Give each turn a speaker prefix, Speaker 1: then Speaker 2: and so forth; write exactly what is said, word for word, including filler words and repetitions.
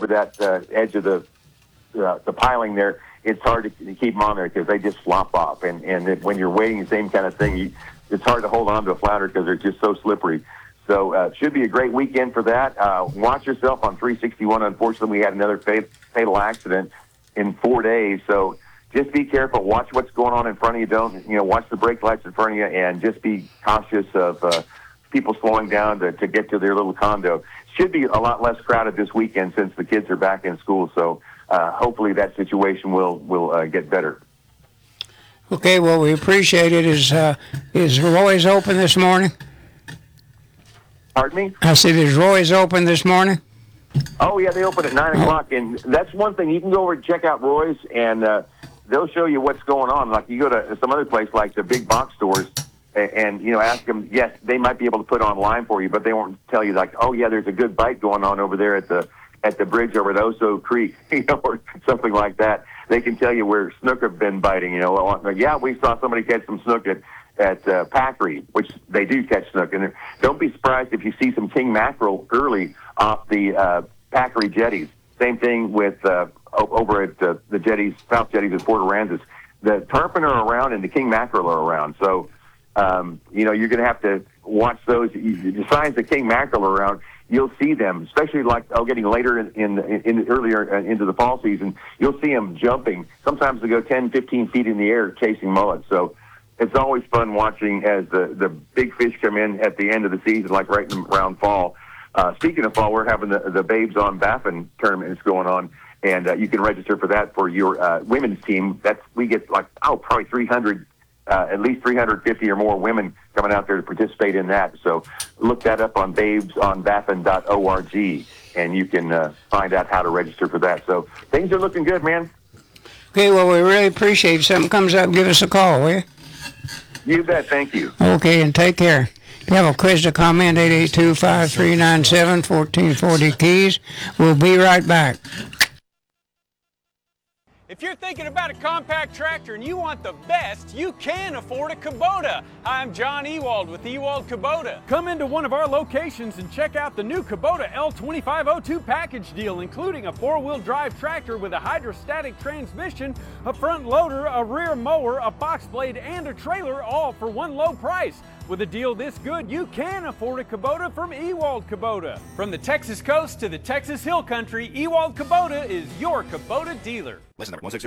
Speaker 1: over that uh, edge of the uh, the piling there, it's hard to keep them on there because they just flop off. And and it, when you're waiting the same kind of thing, you, it's hard to hold on to a flounder because they're just so slippery. So uh, it should be a great weekend for that. Uh, watch yourself on three sixty-one. Unfortunately, we had another fatal, fatal accident in four days. So just be careful. Watch what's going on in front of you. Don't, you know, watch the brake lights in front of you, and just be cautious of uh, people slowing down to, to get to their little condo. Should be a lot less crowded this weekend since the kids are back in school. So uh, hopefully that situation will, will uh, get better.
Speaker 2: Okay, well, we appreciate it. Is, uh, is Roy's open this morning?
Speaker 1: Pardon me?
Speaker 2: I said, is Roy's open this morning?
Speaker 1: Oh, yeah, they open at nine o'clock, and that's one thing. You can go over and check out Roy's, and uh, they'll show you what's going on. Like, you go to some other place like the big box stores, and, and, you know, ask them, yes, they might be able to put online for you, but they won't tell you, like, oh, yeah, there's a good bite going on over there at the at the bridge over at Oso Creek, you know, or something like that. They can tell you where snook have been biting, you know. Well, yeah, we saw somebody catch some snook at at uh, Packery, which they do catch snook. And don't be surprised if you see some king mackerel early off the uh, Packery jetties. Same thing with uh, over at uh, the jetties, South jetties at Port Aransas. The tarpon are around and the king mackerel are around. So, um, you know, you're going to have to watch those. The signs the king mackerel are around, you'll see them, especially like, oh, getting later in, in, in earlier into the fall season, you'll see them jumping. Sometimes they go ten, fifteen feet in the air chasing mullets. So, it's always fun watching as the, the big fish come in at the end of the season, like right in, around fall. Uh, speaking of fall, we're having the, the Babes on Baffin tournament is going on, and uh, you can register for that for your uh, women's team. That's we get like, oh, probably three hundred, uh, at least three hundred fifty or more women coming out there to participate in that. So look that up on babes on baffin dot org, and you can uh, find out how to register for that. So things are looking good, man.
Speaker 2: Okay, well, we really appreciate it. If something comes up, give us a call, will you?
Speaker 1: You bet. Thank you.
Speaker 2: Okay, and take care. If you have a question or comment, eight eight two, five three nine seven, one four four zero Keys. We'll be right back.
Speaker 3: If you're thinking about a compact tractor and you want the best, you can afford a Kubota. Hi, I'm John Ewald with Ewald Kubota. Come into one of our locations and check out the new Kubota L twenty-five oh two package deal, including a four-wheel drive tractor with a hydrostatic transmission, a front loader, a rear mower, a box blade, and a trailer, all for one low price. With a deal this good, you can afford a Kubota from Ewald Kubota. From the Texas coast to the Texas Hill Country, Ewald Kubota is your Kubota dealer.
Speaker 4: License number one six zero.